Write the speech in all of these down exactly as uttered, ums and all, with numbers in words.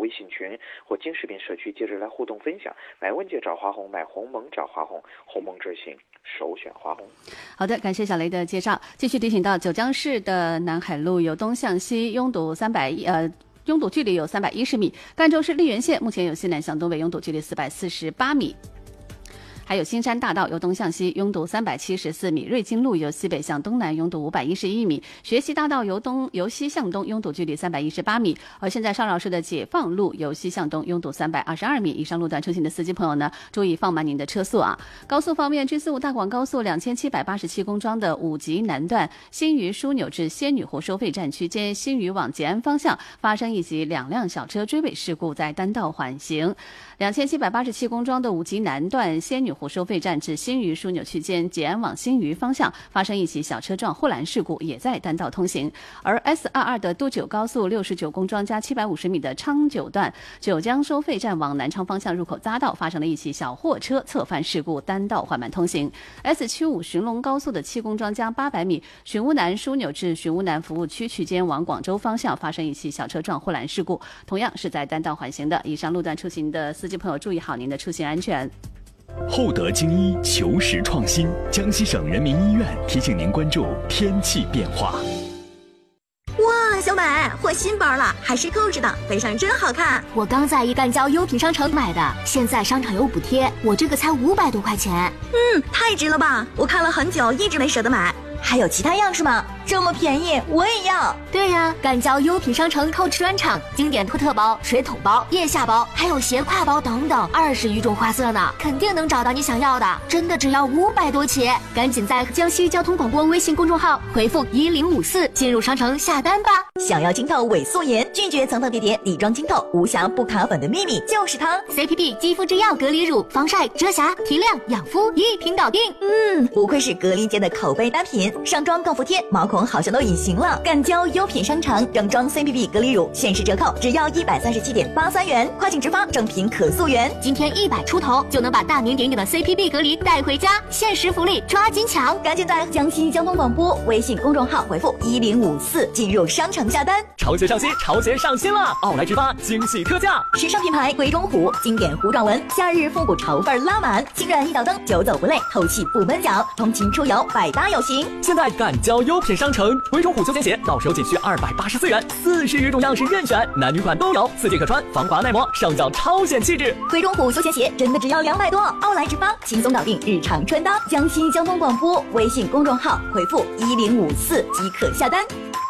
微信群或金视频社区接着来互动分享。买问界找花红，买鸿蒙找花红，鸿蒙之行首选花红。 好的，感谢小雷的介绍。继续提醒到，九江市的南海路由东向西拥堵三百呃。拥堵距离有三百一十米，赣州市溧源县目前有西南向东北拥堵距离四百四十八米。还有新山大道由东向西拥堵三百七十四米，瑞金路由西北向东南拥堵五百一十一米，学习大道由东由西向东拥堵距离三百一十八米。而现在上饶市的解放路由西向东拥堵三百二十二米。以上路段出行的司机朋友呢，注意放慢您的车速啊。高速方面 ，G 四五大广高速两千七百八十七公桩的五级南段新余枢纽至仙女湖收费站区间新余往吉安方向发生一起两辆小车追尾事故，在单道缓行。两千七百八十七公桩的五级南段仙女湖收费站至新余枢纽区间吉安往新余方向发生一起小车撞护栏事故，也在单道通行。而 S 二二 的都九高速六十九公桩加七百五十米的昌九段九江收费站往南昌方向入口匝道发生了一起小货车侧翻事故，单道缓慢通行。S 七五 寻龙高速的七公桩加八百米寻乌南枢纽至寻乌南服务区区间往广州方向发生一起小车撞护栏事故，同样是在单道缓行的。以上路段出行的司机朋友注意好您的出行安全。 厚德精医求实创新，江西省人民医院提醒您关注天气变化。 哇，小美换新包了，还是扣着的，背上真好看。 我刚在一赣交优品商城买的，现在商场有补贴，我这个才五百多块钱。 嗯，太值了吧！我看了很久，一直没舍得买。还有其他样式吗？这么便宜，我也要。 对呀，赣交优品商城 Coach 专场，经典托特包、水桶包、腋下包，还有斜挎包等等，二十余种花色呢，肯定能找到你想要的。真的只要五百多起，赶紧在江西交通广播微信公众号回复一零五四进入商城下单吧。 想要清透伪素颜，拒绝层层叠叠底妆清透，无瑕不卡粉的秘密就是它 C P B 肌肤之钥隔离乳，防晒、遮瑕、提亮、养肤一瓶搞定。 嗯，不愧是隔离界的口碑单品，上妆更服帖，毛孔好像都隐形了。赣交优品商城正装 C P B 隔离乳限时折扣，只要一百三十七点八三元，跨境直发，正品可溯源。 今天一百出头就能把大名鼎鼎的 C P B 隔离带回家，限时福利抓紧抢！ 赶紧在江西交通广播微信公众号回复一零五四进入商城下单。 潮鞋上新，潮鞋上新了！奥莱直发惊喜特价， 时尚品牌贵中虎经典弧状纹，夏日复古潮范拉满，轻软一脚蹬，久走不累，透气不闷脚，通勤出游百搭有型。 现在赣交优品商城，贵中虎休闲鞋到手仅需二百八十四元，四十余种样式任选，男女款都有，四季可穿，防滑耐磨，上脚超显气质。 贵中虎休闲鞋真的只要两百多，奥莱直发轻松搞定日常穿搭。江西交通广播微信公众号回复一零五四即可下单。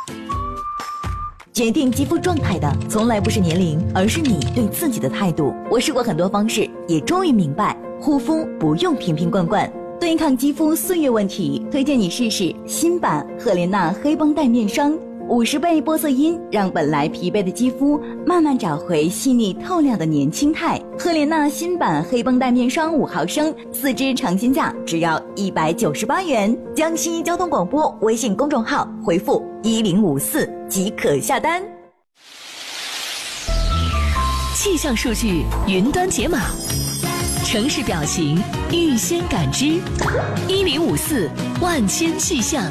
决定肌肤状态的从来不是年龄，而是你对自己的态度。我试过很多方式，也终于明白，护肤不用瓶瓶罐罐。对抗肌肤岁月问题，推荐你试试新版赫莲娜黑绷带面霜，五十倍玻色因让本来疲惫的肌肤慢慢找回细腻透亮的年轻态。赫莲娜新版黑绷带面霜五毫升，四支尝鲜价只要一百九十八元。江西交通广播微信公众号回复一零五四即可下单。 气象数据云端解码，城市表情预先感知，一零五四万千气象。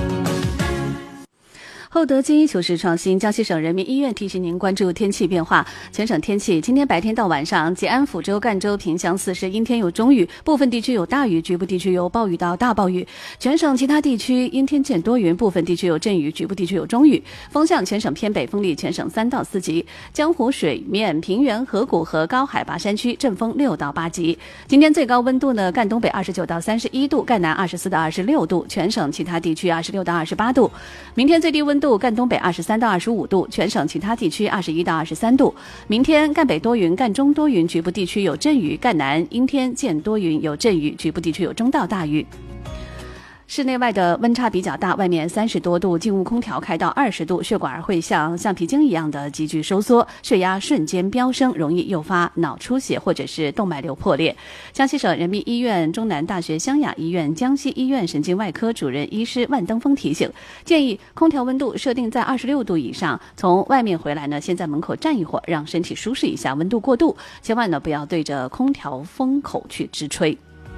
厚德精医求实创新，江西省人民医院提醒您关注天气变化。全省天气，今天白天到晚上，吉安、抚州、赣州、萍乡四市阴天有中雨，部分地区有大雨，局部地区有暴雨到大暴雨。全省其他地区阴天见多云，部分地区有阵雨，局部地区有中雨。风向全省偏北风力全省三到四级。江湖水面、平原、河谷和高海拔山区阵风六到八级。今天最高温度呢，赣东北二十九到三十一度，赣南二十四到二十六度，全省其他地区二十六到二十八度。明天最低温度赣东北二十三到二十五度，全省其他地区二十一到二十三度。明天赣北多云，赣中多云，局部地区有阵雨；赣南阴天见多云，有阵雨，局部地区有中到大雨。室内外的温差比较大，外面三十多度，静物空调开到二十度，血管会像橡皮筋一样的急剧收缩，血压瞬间飙升，容易诱发脑出血或者是动脉瘤破裂。江西省人民医院中南大学湘雅医院江西医院神经外科主任医师万登峰提醒，建议空调温度设定在二十六度以上，从外面回来呢，先在门口站一会儿，让身体舒适一下，温度过度，千万呢不要对着空调风口去直吹。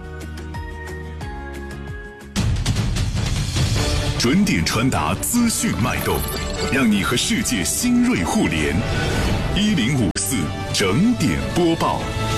准点传达资讯脉动，让你和世界新锐互联。一零五四四整点播报。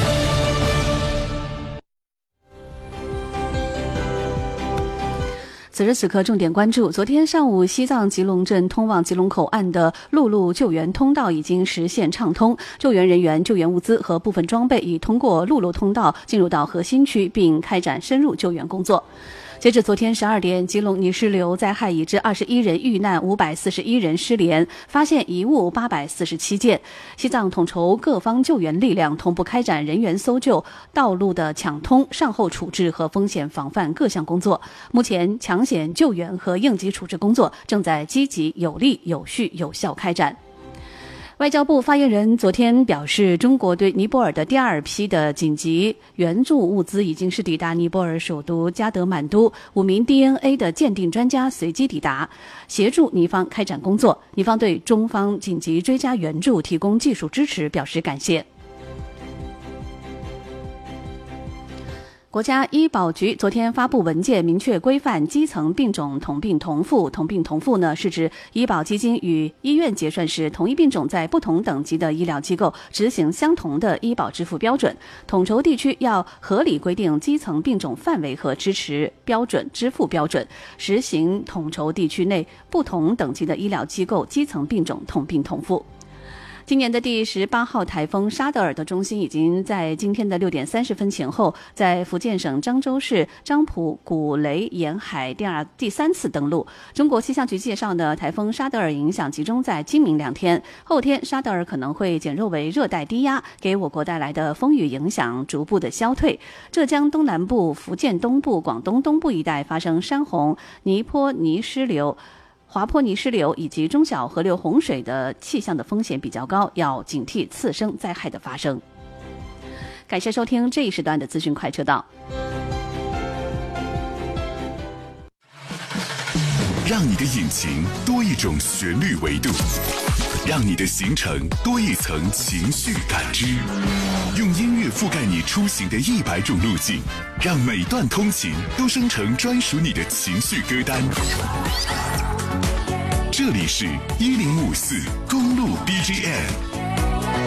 此时此刻，重点关注：昨天上午，西藏吉隆镇通往吉隆口岸的陆路救援通道已经实现畅通，救援人员、救援物资和部分装备已通过陆路通道进入到核心区，并开展深入救援工作。截至昨天十二点，吉隆泥石流灾害已致二十一人遇难，五百四十一人失联，发现遗物八百四十七件。西藏统筹各方救援力量，同步开展人员搜救、道路的抢通、善后处置和风险防范各项工作。目前，抢险救援和应急处置工作正在积极、有力、有序、有效开展。外交部发言人昨天表示，中国对尼泊尔的第二批的紧急援助物资已经是抵达尼泊尔首都加德满都，五名 D N A 的鉴定专家随机抵达，协助尼方开展工作。尼方对中方紧急追加援助提供技术支持表示感谢。国家医保局昨天发布文件，明确规范基层病种同病同付。同病同付呢，是指医保基金与医院结算时，同一病种在不同等级的医疗机构执行相同的医保支付标准。统筹地区要合理规定基层病种范围和支持标准、支付标准，实行统筹地区内不同等级的医疗机构基层病种同病同付。今年的第十八号台风沙德尔的中心已经在今天的六点三十分前后，在福建省漳州市漳浦古雷沿海第二第三次登陆。中国气象局介绍呢，台风沙德尔影响集中在今明两天，后天沙德尔可能会减弱为热带低压，给我国带来的风雨影响逐步的消退。浙江东南部、福建东部、广东东部一带发生山洪、泥坡泥石流、滑坡泥石流以及中小河流洪水的气象的风险比较高，要警惕次生灾害的发生。感谢收听这一时段的资讯快车道。 让你的引擎多一种旋律维度，让你的行程多一层情绪感知，用音乐覆盖你出行的一百种路径，让每段通勤都生成专属你的情绪歌单。这里是一零五四公路 B G M。